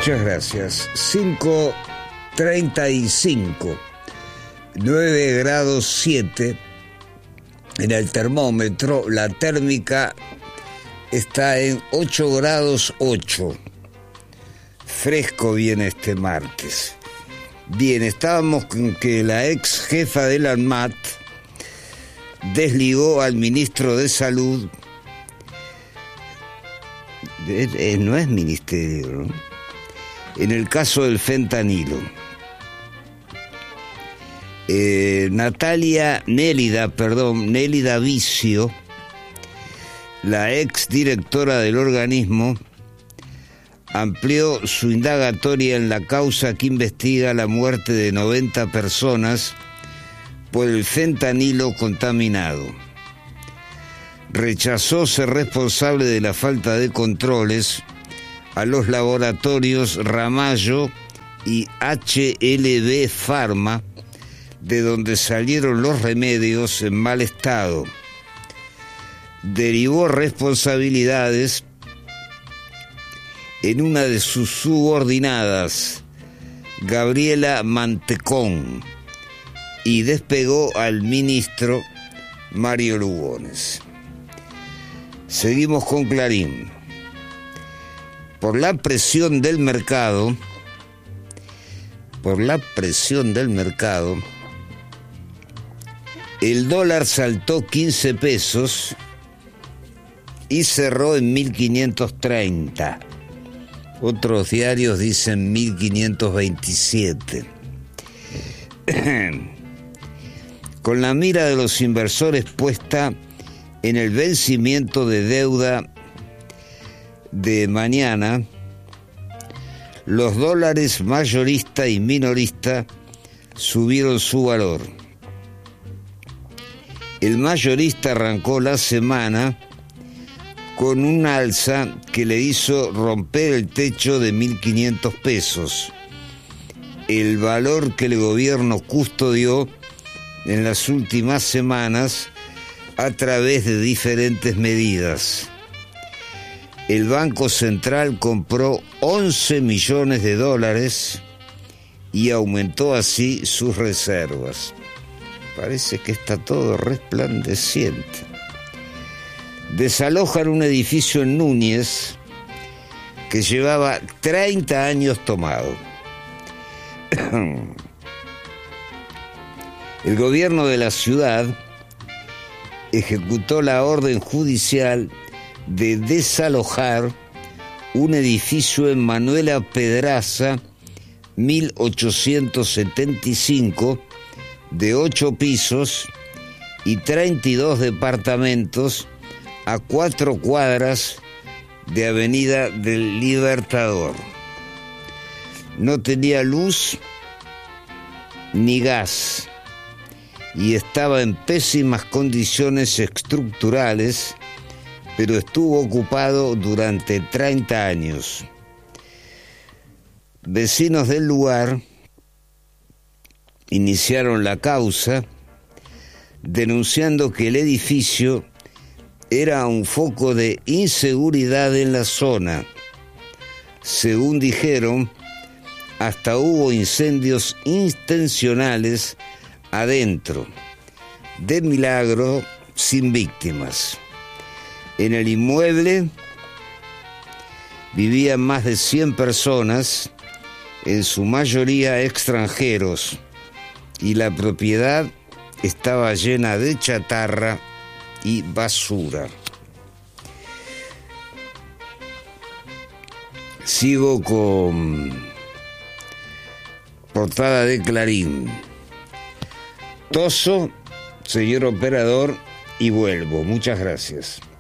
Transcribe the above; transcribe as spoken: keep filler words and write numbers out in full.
Muchas gracias. cinco treinta y cinco, nueve grados siete en el termómetro. La térmica está en ocho grados ocho. Fresco viene este martes. Bien, estábamos con que la ex jefa del ANMAT desligó al ministro de Salud. Eh, eh, no es ministerio, ¿no? En el caso del fentanilo. Eh, Natalia Nélida, perdón, Nélida Vicio, la ex directora del organismo, amplió su indagatoria en la causa que investiga la muerte de noventa personas por el fentanilo contaminado. Rechazó ser responsable de la falta de controles a los laboratorios Ramallo y H L B Pharma, de donde salieron los remedios en mal estado. Derivó responsabilidades en una de sus subordinadas, Gabriela Mantecón, y despegó al ministro Mario Lugones. Seguimos con Clarín. Por la presión del mercado, por la presión del mercado, el dólar saltó quince pesos y cerró en mil quinientos treinta. Otros diarios dicen mil quinientos veintisiete. Con la mira de los inversores puesta en el vencimiento de deuda de mañana, los dólares mayorista y minorista subieron su valor. El mayorista arrancó la semana con un alza que le hizo romper el techo de mil quinientos pesos, el valor que el gobierno custodió en las últimas semanas a través de diferentes medidas. El Banco Central compró once millones de dólares y aumentó así sus reservas. Parece que está todo resplandeciente. Desalojan un edificio en Núñez que llevaba treinta años tomado. El gobierno de la ciudad ejecutó la orden judicial de desalojar un edificio en Manuela Pedraza, mil ochocientos setenta y cinco, de ocho pisos y treinta y dos departamentos a cuatro cuadras de Avenida del Libertador. No tenía luz ni gas y estaba en pésimas condiciones estructurales, pero estuvo ocupado durante treinta años. Vecinos del lugar iniciaron la causa denunciando que el edificio era un foco de inseguridad en la zona. Según dijeron, hasta hubo incendios intencionales adentro. De milagro, sin víctimas. En el inmueble vivían más de cien personas, en su mayoría extranjeros, y la propiedad estaba llena de chatarra y basura. Sigo con portada de Clarín. Toso, señor operador, y vuelvo. Muchas gracias.